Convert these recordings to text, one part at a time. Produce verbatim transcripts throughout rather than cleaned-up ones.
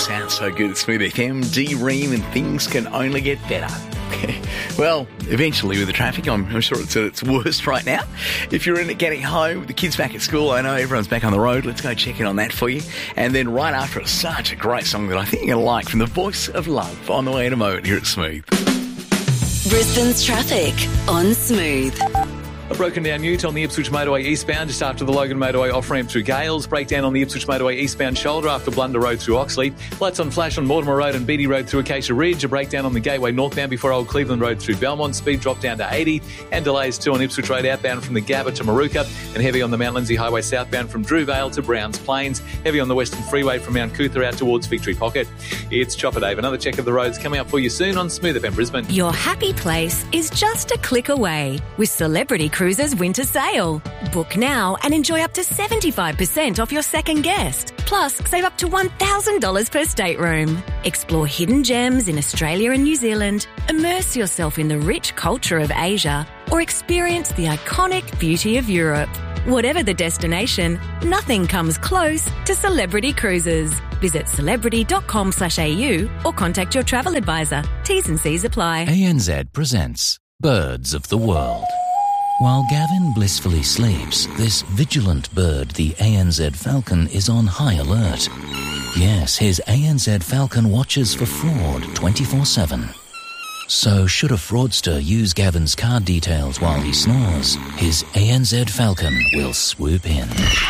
sounds so good at Smooth F M. D-Ream and things can only get better. Well, eventually with the traffic, I'm, I'm sure it's at its worst right now. If you're in it getting home, the kids back at school, I know everyone's back on the road. Let's go check in on that for you. And then right after it, such a great song that I think you're going to like from the Voice of Love on the way in a moment here at Smooth. Brisbane's traffic on Smooth. A broken down ute on the Ipswich Motorway eastbound just after the Logan Motorway off-ramp through Gales. Breakdown on the Ipswich Motorway eastbound shoulder after Blunder Road through Oxley. Lights on flash on Mortimer Road and Beatty Road through Acacia Ridge. A breakdown on the Gateway northbound before Old Cleveland Road through Belmont. Speed drop down to eighty. And delays too on Ipswich Road outbound from the Gabba to Maruka. And heavy on the Mount Lindsay Highway southbound from Drew Vale to Browns Plains. Heavy on the Western Freeway from Mount Cootha out towards Victory Pocket. It's Chopper Dave. Another check of the roads coming up for you soon on Smooth F M Brisbane. Your happy place is just a click away with Celebrity Cruises Winter Sale. Book now and enjoy up to seventy-five percent off your second guest. Plus, save up to one thousand dollars per stateroom. Explore hidden gems in Australia and New Zealand, immerse yourself in the rich culture of Asia, or experience the iconic beauty of Europe. Whatever the destination, nothing comes close to Celebrity Cruises. Visit celebrity.com slash AU or contact your travel advisor. T's and C's apply. A N Z presents Birds of the World. While Gavin blissfully sleeps, this vigilant bird, the A N Z falcon, is on high alert. Yes, his A N Z falcon watches for fraud twenty-four seven. So should a fraudster use Gavin's card details while he snores, his A N Z falcon will swoop in.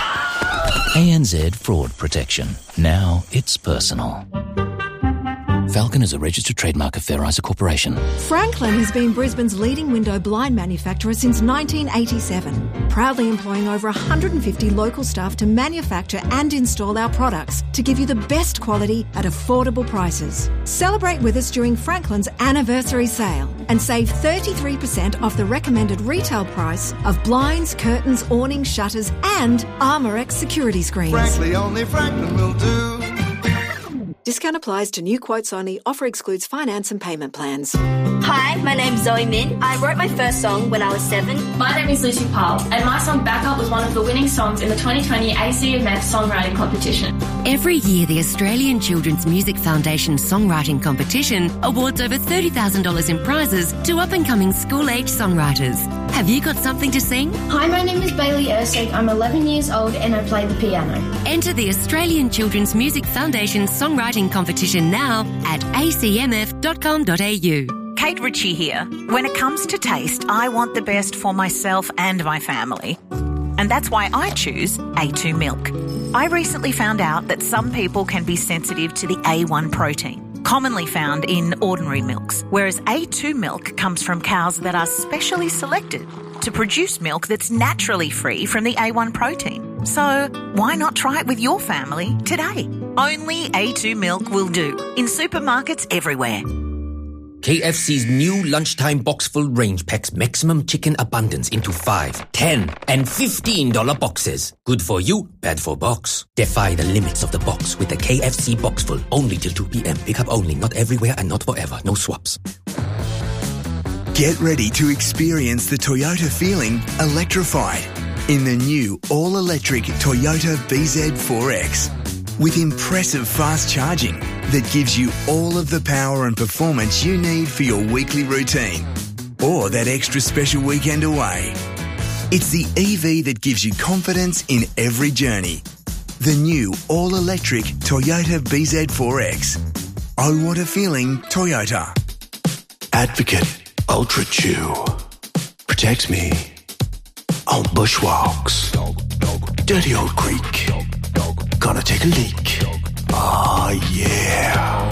A N Z Fraud Protection. Now it's personal. Falcon is a registered trademark of Fair Isa Corporation. Franklin has been Brisbane's leading window blind manufacturer since nineteen eighty-seven, proudly employing over one hundred fifty local staff to manufacture and install our products to give you the best quality at affordable prices. Celebrate with us during Franklin's anniversary sale and save thirty-three percent off the recommended retail price of blinds, curtains, awnings, shutters and Armorex security screens. Frankly, only Franklin will do. Discount applies to new quotes only. Offer excludes finance and payment plans. Hi, my name's Zoe Min. I wrote my first song when I was seven. My name is Lucy Powell, and my song Backup was one of the winning songs in the twenty twenty A C M F Songwriting Competition. Every year, the Australian Children's Music Foundation Songwriting Competition awards over thirty thousand dollars in prizes to up-and-coming school-age songwriters. Have you got something to sing? Hi, my name is Bailey Ersig. I'm eleven years old and I play the piano. Enter the Australian Children's Music Foundation Songwriting Competition now at a c m f dot com dot a u. Kate Ritchie here. When it comes to taste, I want the best for myself and my family. And that's why I choose A two milk. I recently found out that some people can be sensitive to the A one protein, commonly found in ordinary milks, whereas A two milk comes from cows that are specially selected to produce milk that's naturally free from the A one protein. So why not try it with your family today? Only A two milk will do in supermarkets everywhere. K F C's new lunchtime box-full range packs maximum chicken abundance into five, ten, and fifteen dollar boxes. Good for you, bad for box. Defy the limits of the box with the K F C box-full. Only till two p.m. Pick up only, not everywhere and not forever. No swaps. Get ready to experience the Toyota feeling electrified in the new all-electric Toyota B Z four X. With impressive fast charging that gives you all of the power and performance you need for your weekly routine or that extra special weekend away. It's the E V that gives you confidence in every journey. The new all-electric Toyota B Z four X. Oh, what a feeling, Toyota. Advocate Ultra Chew protects me on bushwalks. Dirty old creek. Gonna take a leak. Oh yeah.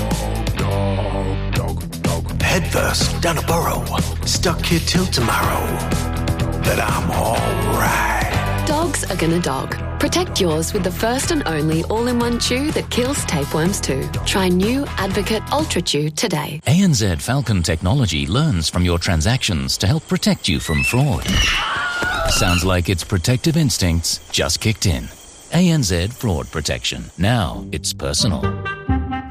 Head first down a burrow. Stuck here till tomorrow. But I'm alright. Dogs are gonna dog. Protect yours with the first and only all-in-one chew that kills tapeworms too. Try new Advocate Ultra Chew today. A N Z Falcon technology learns from your transactions to help protect you from fraud. Sounds like its protective instincts just kicked in. A N Z Fraud Protection. Now it's personal.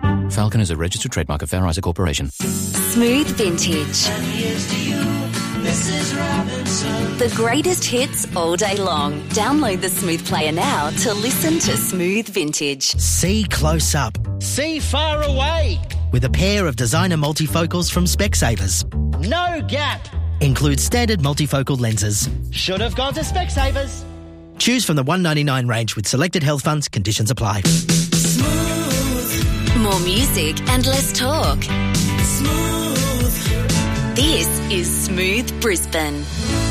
Falcon is a registered trademark of Fair Isa Corporation. Smooth Vintage. Missus Robinson. The greatest hits all day long. Download the Smooth Player now to listen to Smooth Vintage. See close up. See far away. With a pair of designer multifocals from Specsavers. No gap. Includes standard multifocal lenses. Should have gone to Specsavers. Choose from the one ninety-nine range with selected health funds. Conditions apply. Smooth. More music and less talk. Smooth. This is Smooth Brisbane.